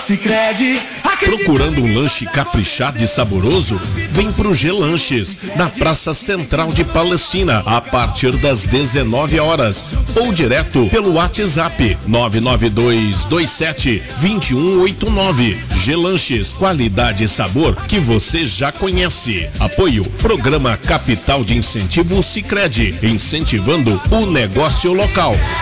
Sicredi. Procurando um lanche caprichado e saboroso? Vem pro G-Lanches, na Praça Central de Palestina, a partir das 19 horas, ou direto pelo WhatsApp 992272189. G-Lanches, qualidade e sabor que você já conhece. Apoio, Programa Capital de Incentivo Sicredi, incentivando o negócio local.